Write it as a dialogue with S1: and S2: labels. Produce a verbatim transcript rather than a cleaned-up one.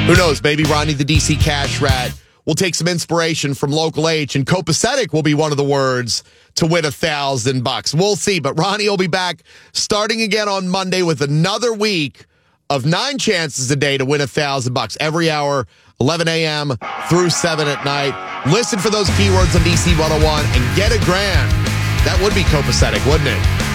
S1: Who knows? Maybe Ronnie the D C Cash Rat will take some inspiration from Local H, and copacetic will be one of the words to win a thousand bucks. We'll see. But Ronnie will be back starting again on Monday with another week of nine chances a day to win a thousand bucks every hour, eleven a.m. through seven at night. Listen for those keywords on D C one oh one and get a grand. That would be copacetic, wouldn't it?